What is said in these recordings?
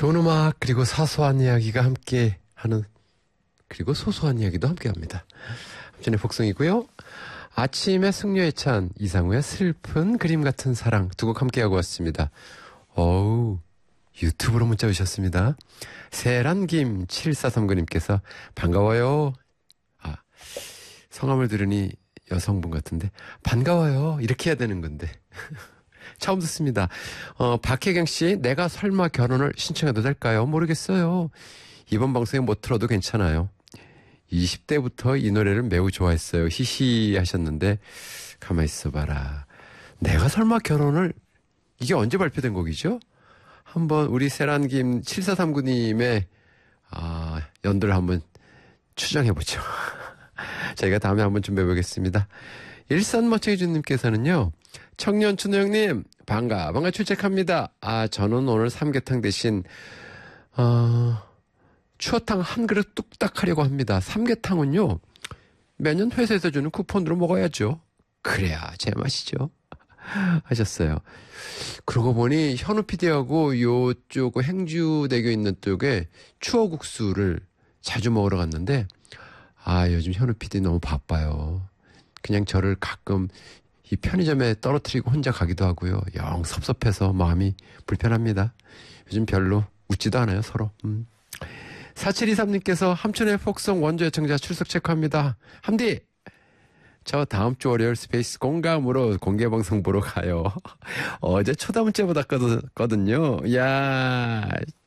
좋은 음악 그리고 사소한 이야기가 함께하는 그리고 소소한 이야기도 함께합니다. 함전의 복성이고요. 아침의 승려의 찬 이상우의 슬픈 그림 같은 사랑 두 곡 함께하고 왔습니다. 어우 유튜브로 문자 주셨습니다. 세란김 7439님께서 반가워요. 성함을 들으니 여성분 같은데 반가워요 이렇게 해야 되는 건데 처음 듣습니다. 박혜경 씨, 내가 설마 결혼을 신청해도 될까요? 모르겠어요. 이번 방송에 못 틀어도 괜찮아요. 20대부터 이 노래를 매우 좋아했어요. 히히 하셨는데 가만히 있어봐라. 내가 설마 결혼을 이게 언제 발표된 곡이죠? 한번 우리 세란김 7439님의 연도를 한번 추정해보죠. 저희가 다음에 한번 준비해보겠습니다. 일산 멋쟁이주님께서는요. 청년춘호 형님 반가 출첵합니다. 저는 오늘 삼계탕 대신 추어탕 한 그릇 뚝딱 하려고 합니다. 삼계탕은요 매년 회사에서 주는 쿠폰으로 먹어야죠. 그래야 제맛이죠 하셨어요. 그러고 보니 현우 PD하고 요쪽 행주대교 있는 쪽에 추어국수를 자주 먹으러 갔는데 요즘 현우 PD 너무 바빠요. 그냥 저를 가끔 이 편의점에 떨어뜨리고 혼자 가기도 하고요. 영 섭섭해서 마음이 불편합니다. 요즘 별로 웃지도 않아요, 서로. 4723님께서 함춘의 폭성 원조 애청자 출석 체크합니다. 함디! 저 다음 주 월요일 스페이스 공감으로 공개방송 보러 가요. 어제 초다 문자 받았거든요. 이야,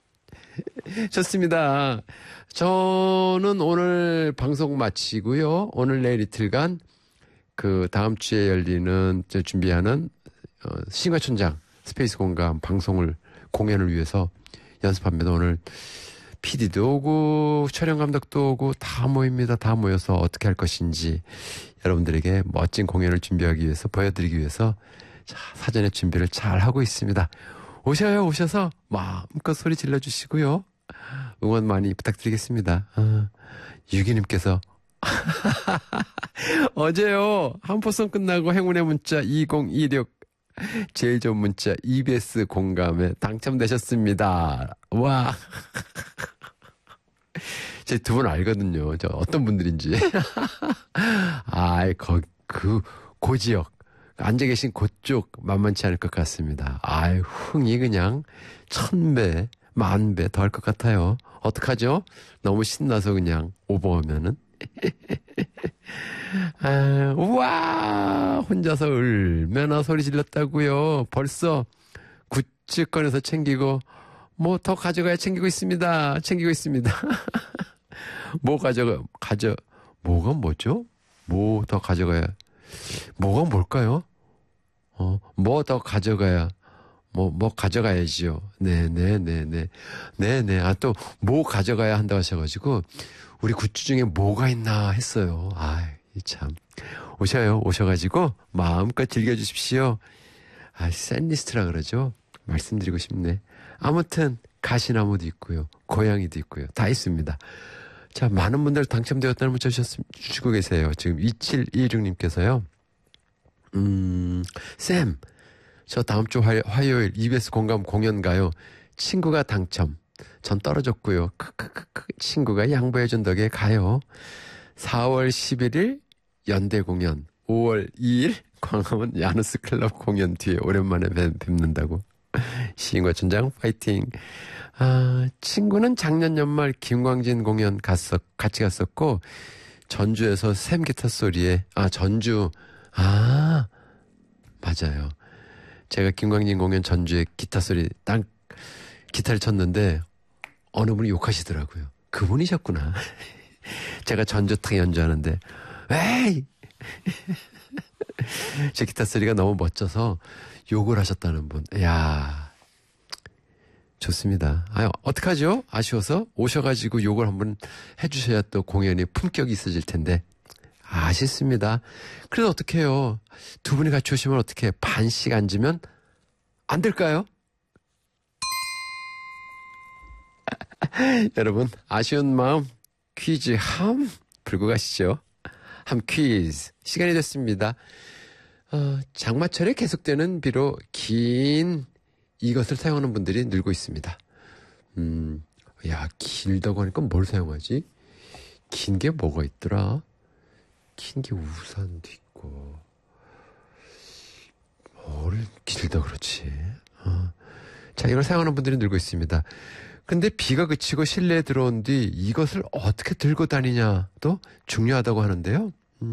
좋습니다. 저는 오늘 방송 마치고요. 오늘 내일 이틀간 그 다음 주에 열리는 준비하는 신과천장 스페이스 공감 공연을 위해서 연습합니다. 오늘 PD도 오고 촬영 감독도 오고 다 모입니다. 다 모여서 어떻게 할 것인지 여러분들에게 멋진 공연을 준비하기 위해서 보여드리기 위해서 사전에 준비를 잘 하고 있습니다. 오셔서 마음껏 소리 질러주시고요. 응원 많이 부탁드리겠습니다. 유기님께서 어제요 한포송 끝나고 행운의 문자 2026 제일 좋은 문자 EBS 공감에 당첨되셨습니다. 와 제 두 분 알거든요. 저 어떤 분들인지. 그 지역 앉아 계신 그쪽 만만치 않을 것 같습니다. 흥이 그냥 1000배, 10,000배 더 할 것 같아요. 어떡하죠? 너무 신나서 그냥 오버하면은. 우와! 혼자서 얼마나 소리 질렀다고요. 벌써 굿즈 꺼내서 챙기고, 뭐 더 가져가야 챙기고 있습니다. 뭐가 뭐죠? 뭐 더 가져가야, 뭐가 뭘까요? 뭐 더 가져가야, 뭐 가져가야지요. 네네. 또 뭐 가져가야 한다고 하셔가지고 우리 굿즈 중에 뭐가 있나 했어요. 참 오셔가지고 마음껏 즐겨주십시오. 샌리스트라 그러죠. 말씀드리고 싶네. 아무튼 가시나무도 있고요, 고양이도 있고요, 다 있습니다. 자, 많은 분들 당첨되었다는 문자 주시고 계세요. 지금 2716님께서요. 쌤, 저 다음 주 화요일 EBS 공감 공연 가요. 친구가 당첨. 전 떨어졌고요. 친구가 양보해준 덕에 가요. 4월 11일 연대 공연, 5월 2일 광화문 야누스 클럽 공연 뒤에 오랜만에 뵙는다고. 시인과 춘장 파이팅. 친구는 작년 연말 김광진 공연 같이 갔었고, 전주에서 샘 기타 소리에, 전주, 맞아요. 제가 김광진 공연 전주에 기타 소리, 기타를 쳤는데, 어느 분이 욕하시더라고요. 그분이셨구나. 제가 전주탕 연주하는데, 에이! 제 기타 소리가 너무 멋져서 욕을 하셨다는 분. 이야, 좋습니다. 어떡하죠? 아쉬워서 오셔가지고 욕을 한번 해주셔야 또 공연에 품격이 있어질 텐데. 아쉽습니다. 그래도 어떡해요? 두 분이 같이 오시면 어떡해? 반씩 앉으면 안 될까요? 여러분, 아쉬운 마음 퀴즈 함 불고 가시죠. 함 퀴즈 시간이 됐습니다. 장마철에 계속되는 비로 긴 이것을 사용하는 분들이 늘고 있습니다. 야, 길다고 하니까 뭘 사용하지? 긴 게 뭐가 있더라? 긴 게 우산도 있고. 뭘 길다 그렇지? 자, 이걸 사용하는 분들이 늘고 있습니다. 근데 비가 그치고 실내에 들어온 뒤 이것을 어떻게 들고 다니냐도 중요하다고 하는데요.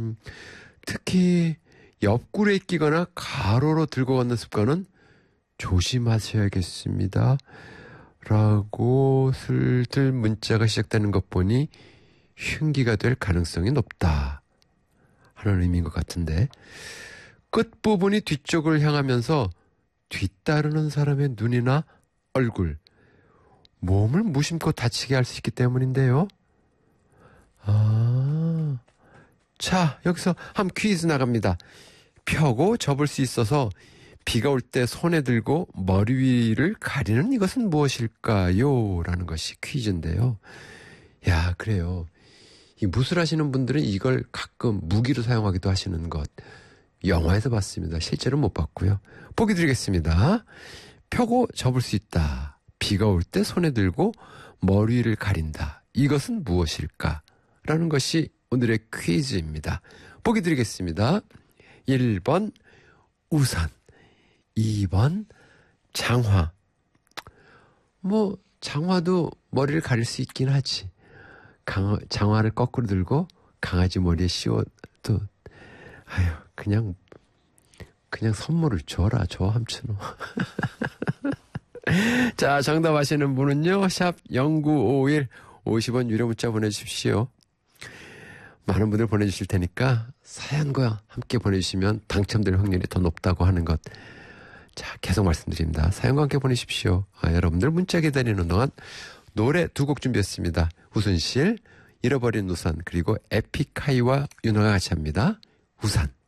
특히 옆구리에 끼거나 가로로 들고 걷는 습관은 조심하셔야겠습니다. 라고 슬슬 문자가 시작되는 것 보니 흉기가 될 가능성이 높다 하는 의미인 것 같은데, 끝부분이 뒤쪽을 향하면서 뒤따르는 사람의 눈이나 얼굴, 몸을 무심코 다치게 할 수 있기 때문인데요. 자, 여기서 한 퀴즈 나갑니다. 펴고 접을 수 있어서 비가 올 때 손에 들고 머리 위를 가리는 이것은 무엇일까요? 라는 것이 퀴즈인데요. 야, 그래요. 이 무술하시는 분들은 이걸 가끔 무기로 사용하기도 하시는 것. 영화에서 봤습니다. 실제로 못 봤고요. 보기 드리겠습니다. 펴고 접을 수 있다. 비가 올 때 손에 들고 머리 위를 가린다. 이것은 무엇일까? 라는 것이 오늘의 퀴즈입니다. 보기 드리겠습니다. 1번 우산, 2번 장화. 뭐 장화도 머리를 가릴 수 있긴 하지. 장화를 거꾸로 들고 강아지 머리에 씌워도 아유, 그냥 선물을 줘라, 줘 함춘호. 자, 정답 아시는 분은요, 샵 0951 50원 유료 문자 보내주십시오. 많은 분들 보내주실 테니까 사연과 함께 보내주시면 당첨될 확률이 더 높다고 하는 것. 자, 계속 말씀드립니다. 사연과 함께 보내십시오. 여러분들 문자 기다리는 동안 노래 두 곡 준비했습니다. 우순실, 잃어버린 우산, 그리고 에픽하이와 윤호가 같이 합니다. 우산.